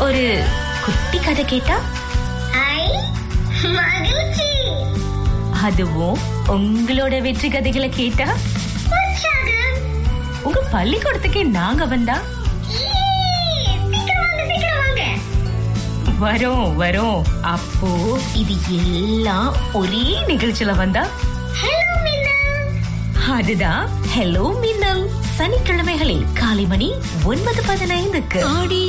ஒரு குட்டி கதை கேட்டா? ஐ மகிழ்ச்சி. அதுவும் உங்களோட வெற்றி கதைகளை கேட்டா? உற்சாகம். உங்க பள்ளிக்கூடத்துக்கே நாங்க வந்தா? சீக்கிரம் வாங்க, சீக்கிரம் வாங்க. வரோம் வரோம். அப்போ இது எல்லாம் ஒரே நிகழ்ச்சியில வந்தா? ஹலோ மின்னல். அதுதான் ஹலோ மின்னல். சனிக்கிழமைகளில் காலை மணி 9:15.